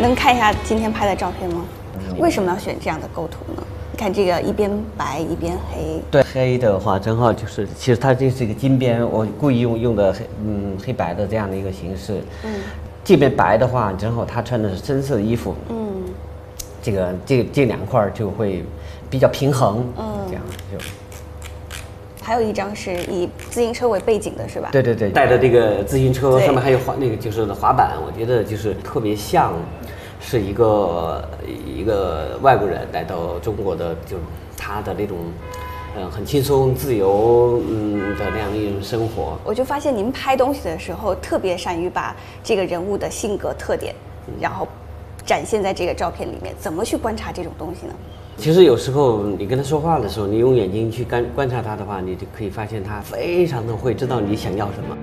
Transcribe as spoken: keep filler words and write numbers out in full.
能看一下今天拍的照片吗？为什么要选这样的构图呢？你看这个一边白一边黑。 对，黑的话正好就是，其实它这是一个金边，我故意用用的黑嗯黑白的这样的一个形式。嗯，这边白的话，正好他穿的是深色的衣服。嗯，这个这这两块就会比较平衡。嗯，这样就。 还有一张是以自行车为背景的，是吧？ 对对对，带着这个自行车，上面还有滑那个就是滑板，我觉得就是特别像，是一个一个外国人来到中国的，就他的那种，嗯，很轻松自由嗯的那样一种生活。 我就发现您拍东西的时候，特别善于把这个人物的性格特点，然后展现在这个照片里面。怎么去观察这种东西呢？ 其实有时候你跟他说话的时候，你用眼睛去观观察他的话，你就可以发现他非常的会知道你想要什么。